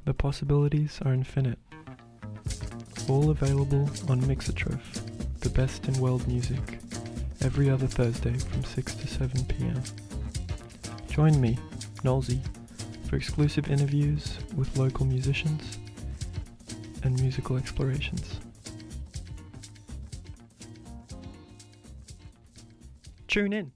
The possibilities are infinite. All available on Mixotroph, the best in world music, every other Thursday from 6 to 7 p.m. Join me, Nolsey, for exclusive interviews with local musicians and musical explorations. Tune in.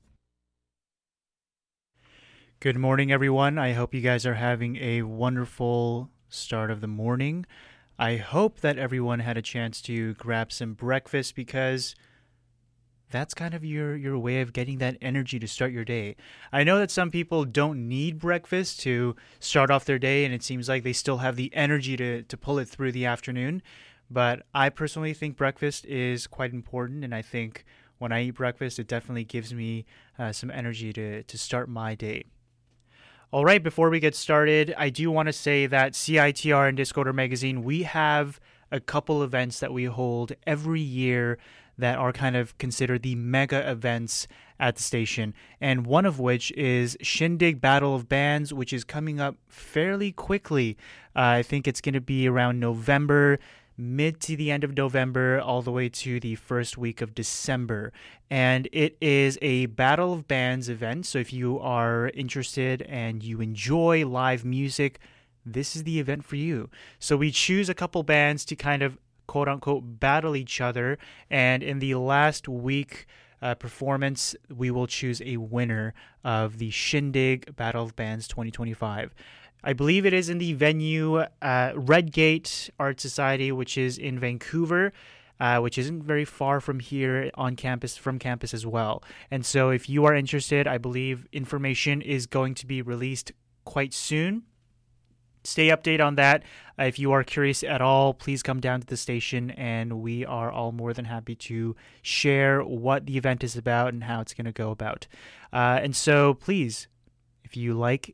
Good morning, everyone. I hope you guys are having a wonderful start of the morning. I hope that everyone had a chance to grab some breakfast because that's kind of your way of getting that energy to start your day. I know that some people don't need breakfast to start off their day, and it seems like they still have the energy to pull it through the afternoon. But I personally think breakfast is quite important, and I think when I eat breakfast, it definitely gives me some energy to start my day. All right, before we get started, I do want to say that CITR and Discorder Magazine, we have a couple events that we hold every year that are kind of considered the mega events at the station. And one of which is Shindig Battle of Bands, which is coming up fairly quickly. I think it's going to be around November, mid to the end of November, all the way to the first week of December. And it is a Battle of Bands event. So if you are interested and you enjoy live music, this is the event for you. So we choose a couple bands to kind of quote unquote battle each other. And in the last week performance, we will choose a winner of the Shindig Battle of Bands 2025. I believe it is in the venue Redgate Art Society, which is in Vancouver, which isn't very far from here on campus, from campus as well. And so if you are interested, I believe information is going to be released quite soon. Stay updated on that. If you are curious at all, please come down to the station, and we are all more than happy to share what the event is about and how it's going to go about. And so please, if you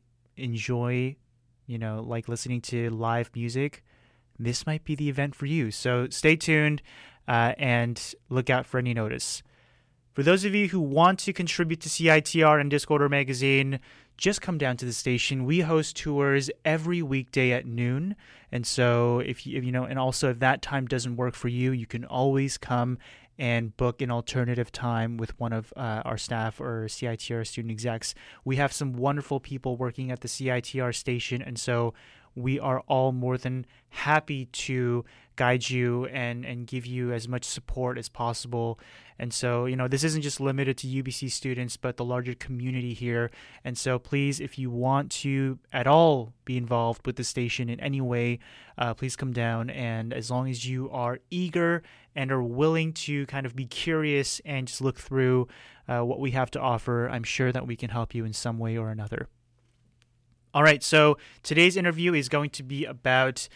enjoy, like listening to live music, this might be the event for you. So stay tuned and look out for any notice. For those of you who want to contribute to CITR and Discorder Magazine, just come down to the station. We host tours every weekday at noon. And so if that time doesn't work for you, you can always come and book an alternative time with one of our staff or CITR student execs. We have some wonderful people working at the CITR station, and so we are all more than happy to guide you and give you as much support as possible. And so, this isn't just limited to UBC students, but the larger community here. And so please, if you want to at all be involved with the station in any way, please come down. And as long as you are eager and are willing to kind of be curious and just look through what we have to offer, I'm sure that we can help you in some way or another. All right, so today's interview is going to be about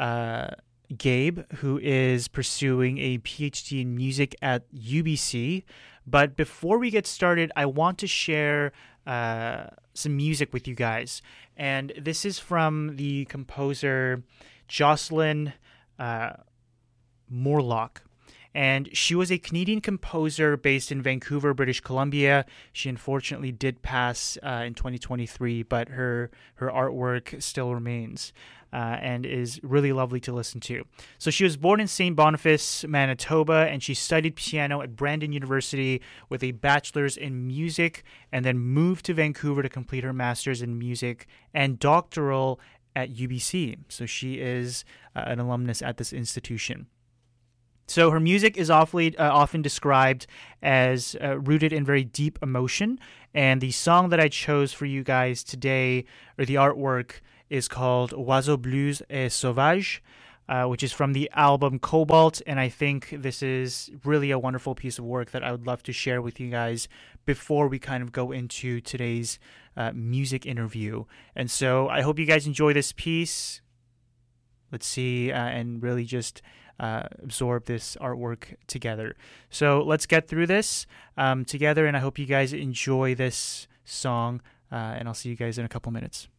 Gabe, who is pursuing a PhD in music at UBC. But before we get started, I want to share some music with you guys. And this is from the composer Jocelyn Morlock. And she was a Canadian composer based in Vancouver, British Columbia. She unfortunately did pass in 2023, but her artwork still remains and is really lovely to listen to. So she was born in St. Boniface, Manitoba, and she studied piano at Brandon University with a bachelor's in music, and then moved to Vancouver to complete her master's in music and doctoral at UBC. So she is an alumnus at this institution. So her music is often described as rooted in very deep emotion, and the song that I chose for you guys today, or the artwork, is called Oiseaux Bleus et Sauvages, which is from the album Cobalt, and I think this is really a wonderful piece of work that I would love to share with you guys before we kind of go into today's music interview. And so I hope you guys enjoy this piece. Let's see, and really just absorb this artwork together. So let's get through this together, and I hope you guys enjoy this song, and I'll see you guys in a couple minutes.